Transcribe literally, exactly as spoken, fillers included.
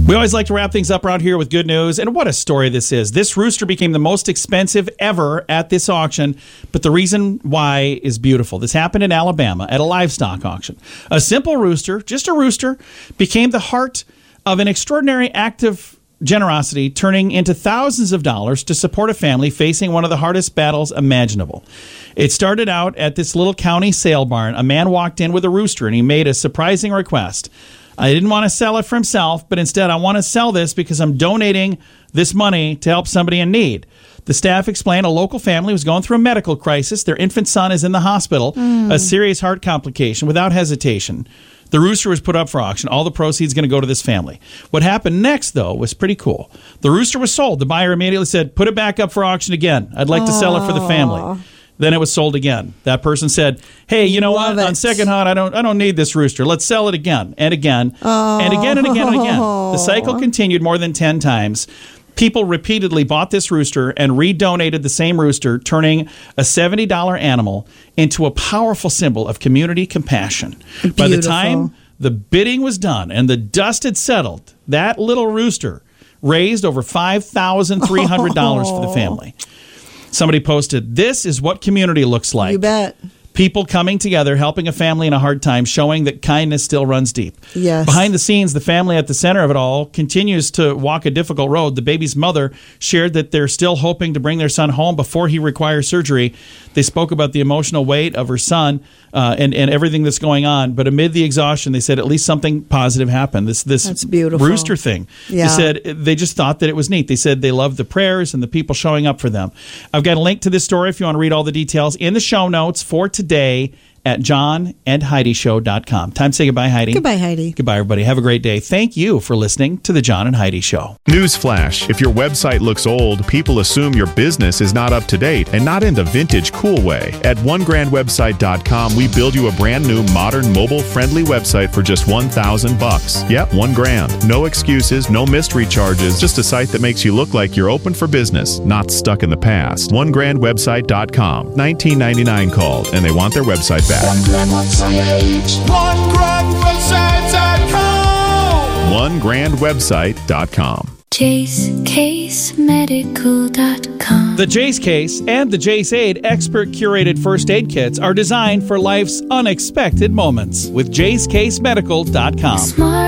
We always like to wrap things up around here with good news, and what a story this is. This rooster became the most expensive ever at this auction, but the reason why is beautiful. This happened in Alabama at a livestock auction. A simple rooster, just a rooster, became the heart of an extraordinary act of generosity, turning into thousands of dollars to support a family facing one of the hardest battles imaginable. It started out at this little county sale barn. A man walked in with a rooster, and he made a surprising request. I didn't want to sell it for himself, but instead I want to sell this because I'm donating this money to help somebody in need. The staff explained a local family was going through a medical crisis. Their infant son is in the hospital, mm. a serious heart complication. Without hesitation, the rooster was put up for auction. All the proceeds going to go to this family. What happened next, though, was pretty cool. The rooster was sold. The buyer immediately said, put it back up for auction again. I'd like Aww. to sell it for the family. Then it was sold again. That person said, hey, you know Love what? It. On second thought, I don't I don't need this rooster. Let's sell it again and again oh. and again and again and again. The cycle continued more than ten times. People repeatedly bought this rooster and redonated the same rooster, turning a seventy dollars animal into a powerful symbol of community compassion. Beautiful. By the time the bidding was done and the dust had settled, that little rooster raised over five thousand three hundred dollars oh. for the family. Somebody posted, this is what community looks like. You bet. People coming together, helping a family in a hard time, showing that kindness still runs deep. Yes. Behind the scenes, the family at the center of it all continues to walk a difficult road. The baby's mother shared that they're still hoping to bring their son home before he requires surgery. They spoke about the emotional weight of her son uh, and, and everything that's going on. But amid the exhaustion, they said at least something positive happened. This this that's beautiful. Rooster thing. Yeah. They said they just thought that it was neat. They said they loved the prayers and the people showing up for them. I've got a link to this story if you want to read all the details in the show notes for today at john and heidi show dot com. Time to say goodbye, Heidi. Goodbye, Heidi. Goodbye, everybody. Have a great day. Thank you for listening to the John and Heidi Show. Newsflash. If your website looks old, people assume your business is not up to date and not in the vintage cool way. At one grand website dot com, we build you a brand new, modern, mobile-friendly website for just one thousand bucks. Yep, one grand. No excuses, no mystery charges, just a site that makes you look like you're open for business, not stuck in the past. one grand website dot com. nineteen ninety-nine called, and they want their website back. one grand website dot com. one grand website dot com. Jace Case Medical dot com. The Jace Case and the Jace Aid expert curated first aid kits are designed for life's unexpected moments with Jace Case Medical dot com. Smart